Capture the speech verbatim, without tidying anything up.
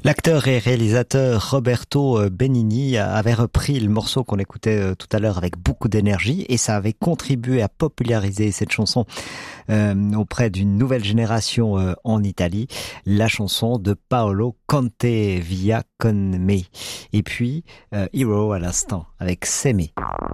L'acteur et réalisateur Roberto Benigni avait repris le morceau qu'on écoutait tout à l'heure avec beaucoup d'énergie et ça avait contribué à populariser cette chanson euh, auprès d'une nouvelle génération euh, en Italie, la chanson de Paolo Conte Via con me. Et puis euh, Hero à l'instant avec Semi.